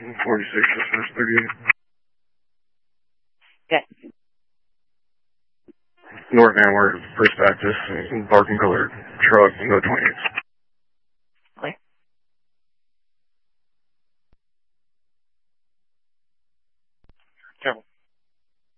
46 is first 38. Okay. North Anwar, First Baptist, barking colored truck, no 28. Clear. Careful.